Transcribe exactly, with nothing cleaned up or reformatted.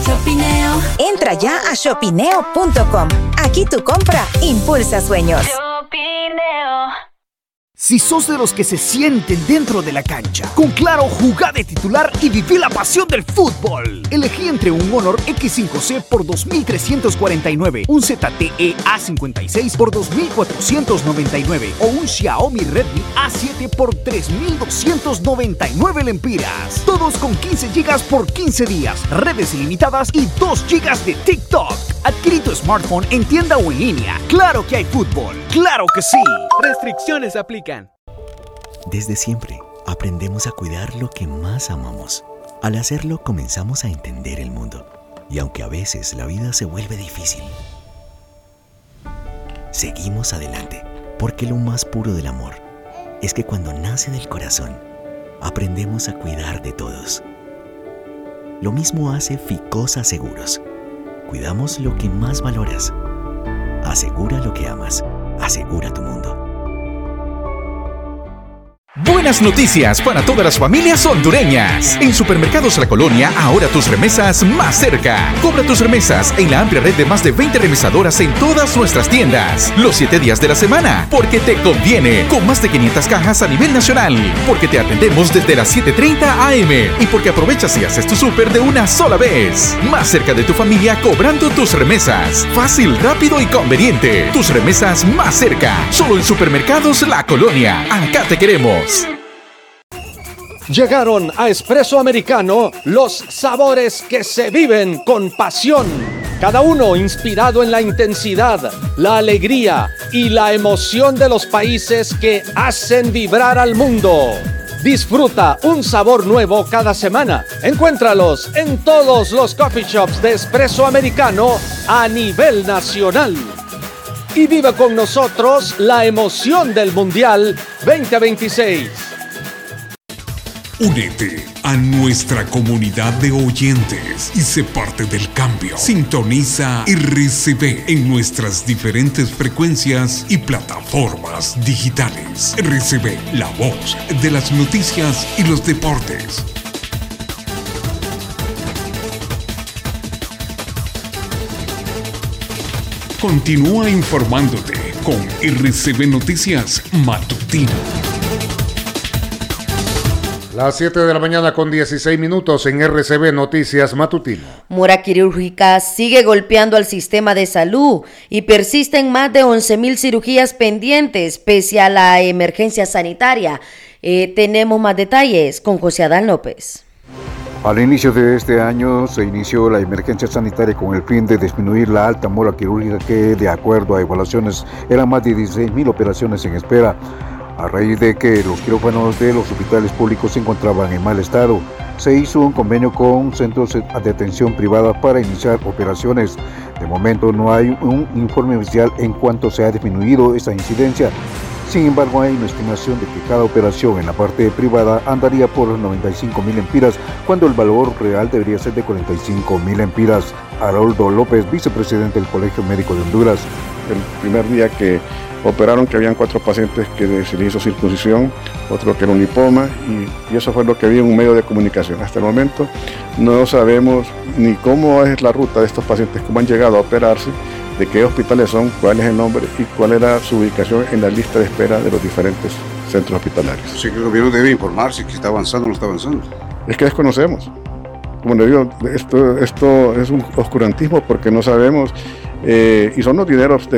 Shopineo. Entra ya a shopineo punto com. Aquí tu compra impulsa sueños. Shopineo. Si sos de los que se sienten dentro de la cancha, con Claro, jugá de titular y viví la pasión del fútbol. Elegí entre un Honor equis cinco ce por dos mil trescientos cuarenta y nueve, un Z T E A cincuenta y seis por dos mil cuatrocientos noventa y nueve o un Xiaomi Redmi A siete por tres mil doscientos noventa y nueve lempiras. Todos con quince gigas por quince días, redes ilimitadas y dos gigas de TikTok. Adquirí tu smartphone en tienda o en línea. ¡Claro que hay fútbol! ¡Claro que sí! Restricciones aplican. Desde siempre, aprendemos a cuidar lo que más amamos. Al hacerlo, comenzamos a entender el mundo. Y aunque a veces la vida se vuelve difícil, seguimos adelante, porque lo más puro del amor es que cuando nace del corazón, aprendemos a cuidar de todos. Lo mismo hace Ficosa Seguros. Cuidamos lo que más valoras. Asegura lo que amas. Asegura tu mundo. Buenas noticias para todas las familias hondureñas. En Supermercados La Colonia, ahora tus remesas más cerca. Cobra tus remesas en la amplia red de más de veinte remesadoras en todas nuestras tiendas. Los siete días de la semana, porque te conviene. Con más de quinientas cajas a nivel nacional. Porque te atendemos desde las siete treinta a eme. Y porque aprovechas y haces tu súper de una sola vez. Más cerca de tu familia cobrando tus remesas. Fácil, rápido y conveniente. Tus remesas más cerca. Solo en Supermercados La Colonia. Acá te queremos. Llegaron a Espresso Americano los sabores que se viven con pasión. Cada uno inspirado en la intensidad, la alegría y la emoción de los países que hacen vibrar al mundo. Disfruta un sabor nuevo cada semana. Encuéntralos en todos los coffee shops de Espresso Americano a nivel nacional. Y vive con nosotros la emoción del Mundial veinte veintiséis. Únete a nuestra comunidad de oyentes y sé parte del cambio. Sintoniza R C B en nuestras diferentes frecuencias y plataformas digitales. R C B, la voz de las noticias y los deportes. Continúa informándote con R C B Noticias Matutino. Las siete de la mañana con dieciséis minutos en R C B Noticias Matutino. Mora quirúrgica sigue golpeando al sistema de salud y persisten más de once mil cirugías pendientes pese a la emergencia sanitaria. Eh, tenemos más detalles con José Adán López. Al inicio de este año se inició la emergencia sanitaria con el fin de disminuir la alta mora quirúrgica que, de acuerdo a evaluaciones, eran más de dieciséis mil operaciones en espera. A raíz de que los quirófanos de los hospitales públicos se encontraban en mal estado, se hizo un convenio con centros de atención privada para iniciar operaciones. De momento no hay un informe oficial en cuanto se ha disminuido esta incidencia. Sin embargo, hay una estimación de que cada operación en la parte privada andaría por los noventa y cinco mil empiras, cuando el valor real debería ser de cuarenta y cinco mil empiras. Haroldo López, vicepresidente del Colegio Médico de Honduras. El primer día que operaron que habían cuatro pacientes que se les hizo circuncisión, otro que era un lipoma, y, y eso fue lo que vi en un medio de comunicación. Hasta el momento no sabemos ni cómo es la ruta de estos pacientes, cómo han llegado a operarse, de qué hospitales son, cuál es el nombre y cuál era su ubicación en la lista de espera de los diferentes centros hospitalarios. Sí, que el gobierno debe informarse que está avanzando o no está avanzando. Es que desconocemos. Como le digo, esto, esto es un oscurantismo porque no sabemos, eh, y son los dineros de